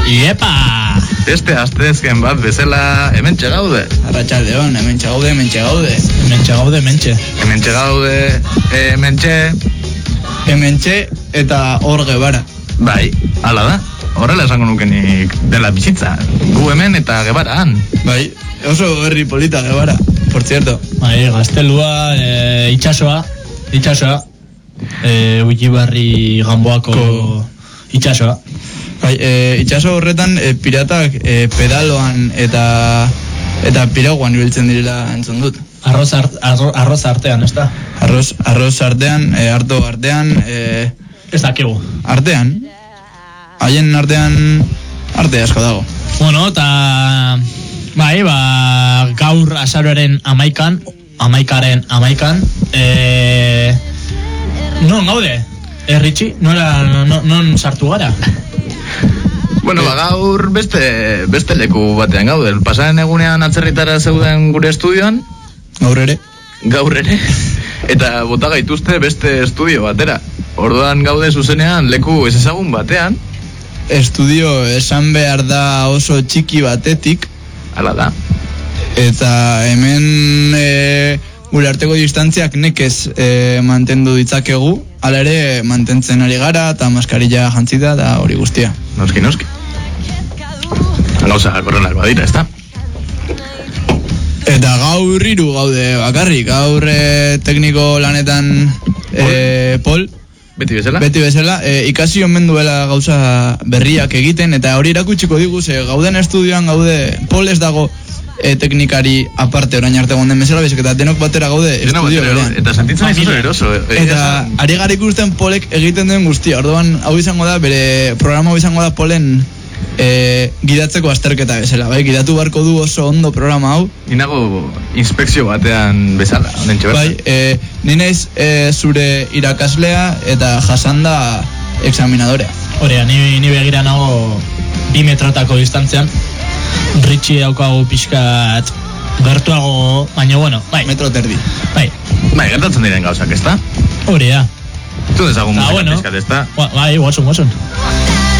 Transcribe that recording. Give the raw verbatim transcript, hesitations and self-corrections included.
Iepa! Beste astezken bat bezala hementxe gaude. Arratsaldeon, hementxe gaude, hementxe gaude. Hementxe gaude, hementxe. Hementxe gaude, hementxe. Hementxe eta hor gebara. Bai, hala da. Horrela esango nukenik dela bizitza. Gu hemen eta gebaraan. Bai, oso herri polita gebara, por cierto. Bai, gaztelua, e, itxasoa, itxasoa. E, Uikibarri Gamboako Ko... itxasoa. Bai, e, itxaso horretan e, piratak e, pedaloan eta eta piraguan ibiltzen direla entzun dut. Arroz, art, arro, arroz artean, ez da? Arroz, arroz artean, e, arto artean, e, ez dakigu. Artean, haien artean arte asko dago. Bueno, eta bai, ba, gaur azaroaren amaikan, amaikaren amaikan, e, non gaude? Erritxi, nola, non, non sartu gara? Bueno, ba, gaur beste, beste leku batean gaude. Pasaren egunean atzerritara zeuden gure estudioan. Gaur ere. Gaur ere. Eta bota gaituzte beste estudio batera. Orduan gaude zuzenean leku ez ezagun batean. Estudio esan behar da oso txiki batetik. Hala da. Eta hemen e, gure arteko distantziak nekez e, mantendu ditzakegu. Hala ere mantentzen ari gara eta maskarilla jantzita da hori guztia. Noski, noski. Gauza korrenak badira, ez da? Eta gaur hiru gaude bakarrik. Gaur e, tekniko lanetan e, Pol. Beti bezala? Beti bezala. E, ikasi omen duela gauza berriak egiten eta hori erakutsiko digu, ze gauden estudioan gaude Pol ez dago e, teknikari aparte orain arte gonden bezala, bezik eta denok batera gaude estudio berean. Eta sentitzen aizu eroso. E, eta ari gara ikusten Polek egiten duen guztia. Orduan hau izango da, bere programa hau izango da Polen e, gidatzeko azterketa bezala. Bai, gidatu barko du oso ondo programa hau. Ninago inspekzio batean bezala. Bai, e, ninaiz e, zure irakaslea eta jasanda examinadorea. Horea, ni, ni begira nago bi metrotako distantzean. Ritxi daukago pixkat gertuago, baina bueno, bai. Metro terdi. Bai. Bai, gertatzen diren gauzak, ez da? Horea. Tu dezagun musika bueno, pixkat, ez da? Bai, guasun, guasun.